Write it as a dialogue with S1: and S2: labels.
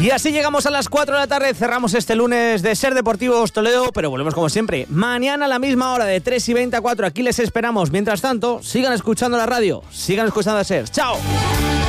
S1: Y así llegamos a las 4 de la tarde, cerramos este lunes de Ser Deportivos Toledo, pero volvemos como siempre mañana a la misma hora de 3:20 a 4, aquí les esperamos. Mientras tanto, sigan escuchando la radio, sigan escuchando a Ser. ¡Chao!